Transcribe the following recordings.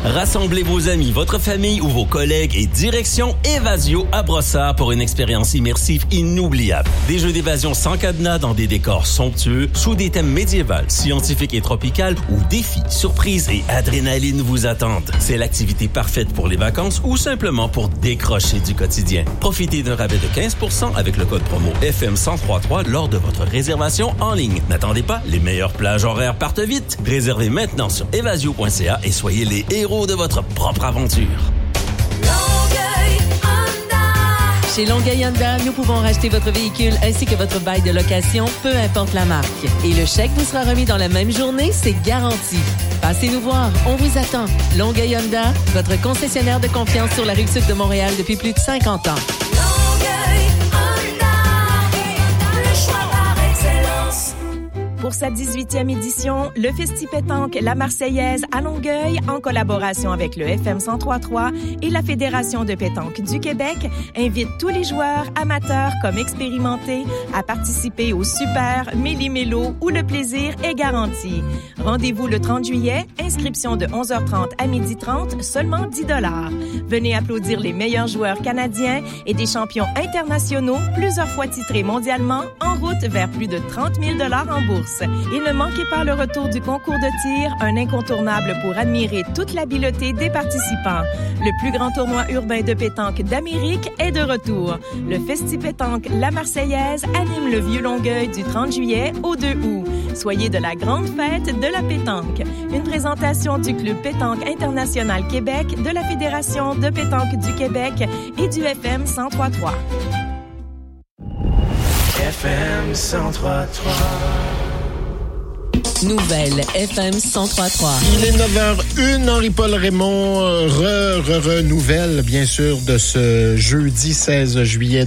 Rassemblez vos amis, votre famille ou vos collègues et direction Évasio à Brossard pour une expérience immersive inoubliable. Des jeux d'évasion sans cadenas dans des décors somptueux, sous des thèmes médiévaux, scientifiques et tropicales où défis, surprises et adrénaline vous attendent. C'est l'activité parfaite pour les vacances ou simplement pour décrocher du quotidien. Profitez d'un rabais de 15% avec le code promo FM1033 lors de votre réservation en ligne. N'attendez pas, les meilleures plages horaires partent vite. Réservez maintenant sur evasio.ca et soyez les héros de votre propre aventure. Longueuil Honda. Chez Longueuil Honda, nous pouvons racheter votre véhicule ainsi que votre bail de location, peu importe la marque. Et le chèque vous sera remis dans la même journée, c'est garanti. Passez nous voir, on vous attend. Longueuil Honda, votre concessionnaire de confiance sur la Rive-Sud de Montréal depuis plus de 50 ans. Pour sa 18e édition, le Festi-Pétanque La Marseillaise à Longueuil, en collaboration avec le FM 1033 et la Fédération de pétanque du Québec, invite tous les joueurs, amateurs comme expérimentés, à participer au Super Méli-Mélo où le plaisir est garanti. Rendez-vous le 30 juillet, inscription de 11h30 à 12h30, seulement 10 $. Venez applaudir les meilleurs joueurs canadiens et des champions internationaux, plusieurs fois titrés mondialement, en route vers plus de 30 000 $ en bourse. Et ne manquez pas le retour du concours de tir, un incontournable pour admirer toute l'habileté des participants. Le plus grand tournoi urbain de pétanque d'Amérique est de retour. Le Festi-Pétanque La Marseillaise anime le Vieux Longueuil du 30 juillet au 2 août. Soyez de la grande fête de la pétanque. Une présentation du Club Pétanque International Québec, de la Fédération de pétanque du Québec et du FM 1033. FM 1033. Nouvelle FM 1033. Il est 9h01, Henri-Paul Raymond, nouvelle, bien sûr, de ce jeudi 16 juillet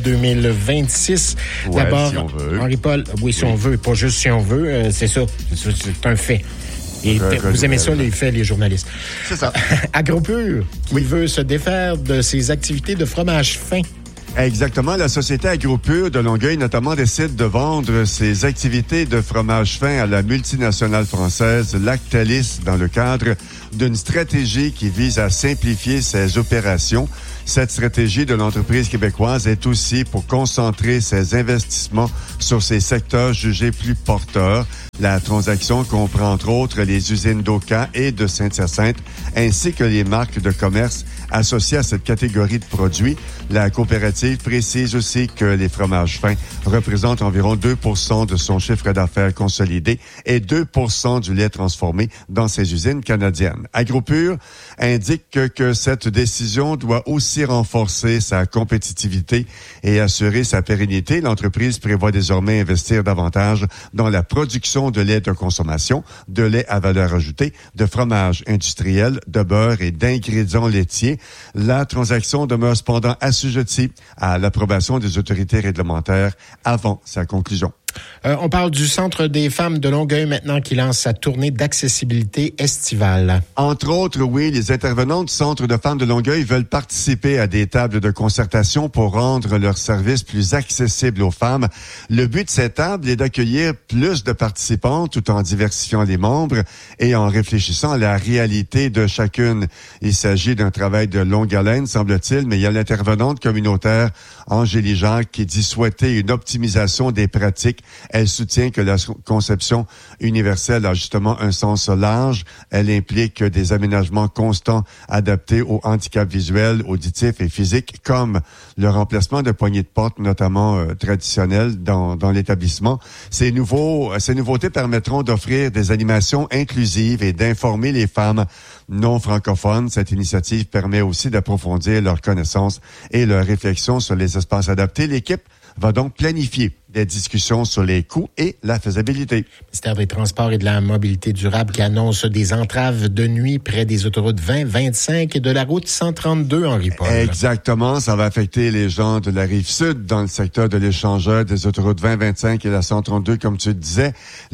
2026. Ouais, D'abord, si on veut. Henri-Paul, oui, si on veut, pas juste si on veut, c'est ça, c'est un fait. Et vous aimez ça, les faits, les journalistes. C'est ça. AgroPure, qui veut se défaire de ses activités de fromage fin. Exactement. La société AgroPure de Longueuil, notamment, décide de vendre ses activités de fromage fin à la multinationale française Lactalis dans le cadre d'une stratégie qui vise à simplifier ses opérations. Cette stratégie de l'entreprise québécoise est aussi pour concentrer ses investissements sur ces secteurs jugés plus porteurs. La transaction comprend entre autres les usines d'Oka et de Saint-Hyacinthe, ainsi que les marques de commerce associées à cette catégorie de produits. La coopérative précise aussi que les fromages fins représentent environ 2% de son chiffre d'affaires consolidé et 2% du lait transformé dans ses usines canadiennes. AgroPure indique que cette décision doit aussi renforcer sa compétitivité et assurer sa pérennité. L'entreprise prévoit désormais investir davantage dans la production de lait de consommation, de lait à valeur ajoutée, de fromage industriel, de beurre et d'ingrédients laitiers. La transaction demeure cependant assujettie à l'approbation des autorités réglementaires avant sa conclusion. On parle du Centre des femmes de Longueuil maintenant qui lance sa tournée d'accessibilité estivale. Entre autres, oui, les intervenants du Centre de femmes de Longueuil veulent participer à des tables de concertation pour rendre leurs services plus accessibles aux femmes. Le but de ces tables est d'accueillir plus de participants tout en diversifiant les membres et en réfléchissant à la réalité de chacune. Il s'agit d'un travail de longue haleine, semble-t-il, mais il y a l'intervenante communautaire Angélie Jacques qui dit souhaiter une optimisation des pratiques. Elle soutient que la conception universelle a justement un sens large. Elle implique des aménagements constants adaptés aux handicaps visuels, auditifs et physiques, comme le remplacement de poignées de porte, notamment traditionnelles dans l'établissement. Ces nouveautés permettront d'offrir des animations inclusives et d'informer les femmes non francophones. Cette initiative permet aussi d'approfondir leurs connaissances et leurs réflexions sur les espaces adaptés. L'équipe va donc planifier des discussions sur les coûts et la faisabilité. Le ministère des Transports et de la Mobilité durable qui annonce des entraves de nuit près des autoroutes 20, 25 et de la route 132, Henri-Paul. Exactement. Ça va affecter les gens de la Rive-Sud dans le secteur de l'échangeur des autoroutes 20, 25 et la 132, comme tu le disais.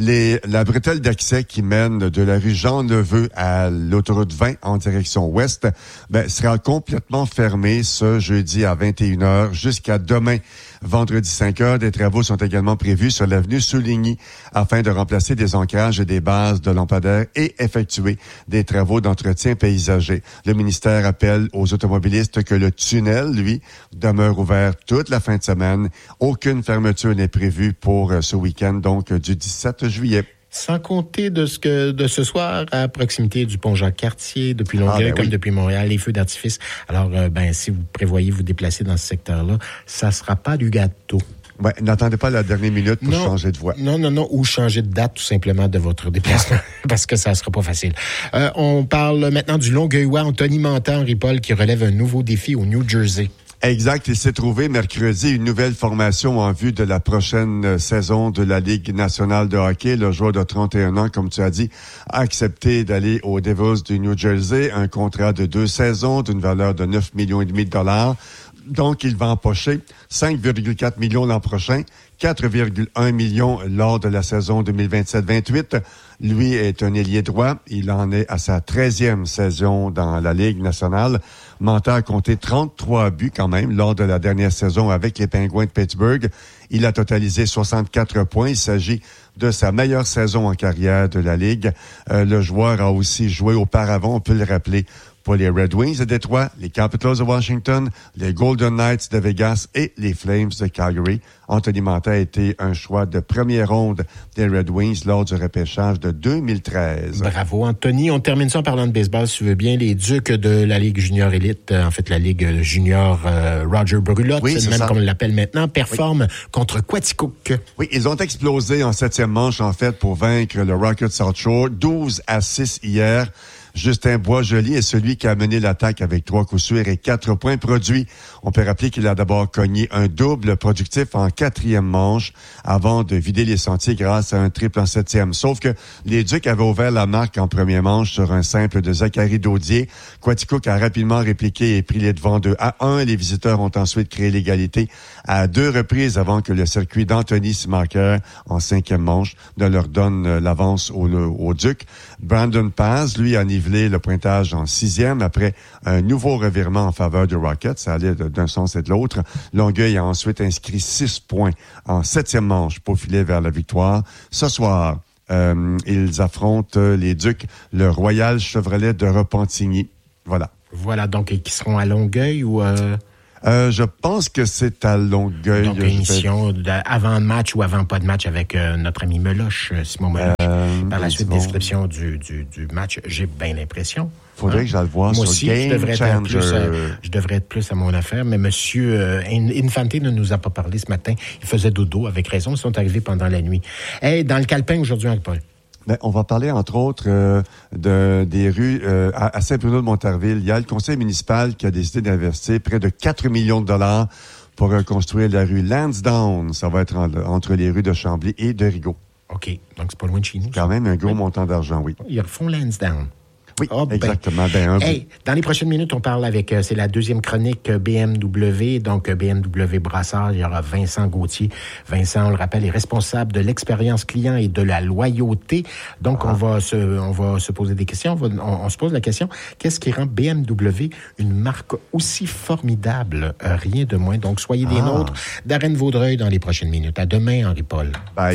La bretelle d'accès qui mène de la rue Jean-Neveu à l'autoroute 20 en direction ouest sera complètement fermée ce jeudi à 21h jusqu'à demain, vendredi 5h. Des travaux sont également prévus sur l'avenue Souligny afin de remplacer des ancrages et des bases de lampadaires et effectuer des travaux d'entretien paysager. Le ministère appelle aux automobilistes que le tunnel, lui, demeure ouvert toute la fin de semaine. Aucune fermeture n'est prévue pour ce week-end, donc du 17 juillet. Sans compter de ce soir, à proximité du pont Jacques-Cartier, depuis Longueuil comme depuis Montréal, les feux d'artifice. Alors, si vous prévoyez vous déplacer dans ce secteur-là, ça sera pas du gâteau. Ouais, n'attendez pas la dernière minute pour changer de voie. Non, ou changer de date tout simplement de votre déplacement, parce que ça sera pas facile. On parle maintenant du Longueuillois Anthony Manta-Henri-Paul qui relève un nouveau défi au New Jersey. Exact. Il s'est trouvé mercredi une nouvelle formation en vue de la prochaine saison de la Ligue nationale de hockey. Le joueur de 31 ans, comme tu as dit, a accepté d'aller aux Devils du New Jersey, un contrat de 2 saisons d'une valeur de 9,5 millions de dollars. Donc, il va empocher 5,4 millions l'an prochain, 4,1 millions lors de la saison 2027-28. Lui est un ailier droit. Il en est à sa 13e saison dans la Ligue nationale. Manta a compté 33 buts quand même lors de la dernière saison avec les Penguins de Pittsburgh. Il a totalisé 64 points. Il s'agit de sa meilleure saison en carrière de la Ligue. Le joueur a aussi joué auparavant, on peut le rappeler, pour les Red Wings de Détroit, les Capitals de Washington, les Golden Knights de Vegas et les Flames de Calgary. Anthony Manta a été un choix de première ronde des Red Wings lors du repêchage de 2013. Bravo, Anthony. On termine ça en parlant de baseball, si tu veux bien. Les Ducs de la Ligue junior élite, en fait, la Ligue junior Roger Brulotte, c'est même comme on l'appelle maintenant, performe contre Quaticook. Oui, ils ont explosé en 7e manche, en fait, pour vaincre le Rocket South Shore, 12-6 hier. Justin Boisjoli est celui qui a mené l'attaque avec 3 coups sûrs et 4 points produits. On peut rappeler qu'il a d'abord cogné un double productif en 4e manche avant de vider les sentiers grâce à un triple en 7e. Sauf que les Ducs avaient ouvert la marque en première manche sur un simple de Zachary Daudier. Quaticook a rapidement répliqué et pris les devants 2-1. Les visiteurs ont ensuite créé l'égalité à 2 reprises avant que le circuit d'Anthony Simaker en 5e manche ne leur donne l'avance aux Ducs. Brandon Paz, lui, a nivelé le pointage en 6e après un nouveau revirement en faveur du Rocket. Ça allait d'un sens et de l'autre. Longueuil a ensuite inscrit 6 points en 7e manche pour filer vers la victoire. Ce soir, ils affrontent les Ducs, le Royal Chevrolet de Repentigny. Voilà. Voilà, donc, qui seront à Longueuil ou... Je pense que c'est à Longueuil. Donc, émission avant match ou avant pas de match avec notre ami Meloche, Simon Meloche. Par la suite, description du match, j'ai bien l'impression. Faudrait que j'aille voir moi sur aussi, Game Changer. Je devrais être plus à mon affaire, mais Monsieur Infante ne nous a pas parlé ce matin. Il faisait dodo, avec raison. Ils sont arrivés pendant la nuit. Hey, dans le calepin aujourd'hui, Henri-Paul. Ben, on va parler, entre autres, des rues à Saint-Bruno-de-Montarville. Il y a le conseil municipal qui a décidé d'investir près de 4 millions de dollars pour reconstruire la rue Lansdowne. Ça va être entre les rues de Chambly et de Rigaud. OK. Donc, c'est pas loin de chez nous. Quand même un gros montant d'argent, oui. Ils refont Lansdowne. Oui, exactement. Dans les prochaines minutes, on parle avec, c'est la deuxième chronique BMW, donc BMW Brassard. Il y aura Vincent Gauthier. Vincent, on le rappelle, est responsable de l'expérience client et de la loyauté. Donc, on va se poser des questions. On se pose la question, qu'est-ce qui rend BMW une marque aussi formidable? Rien de moins. Donc, soyez des nôtres. Darren Vaudreuil dans les prochaines minutes. À demain, Henri-Paul. Bye.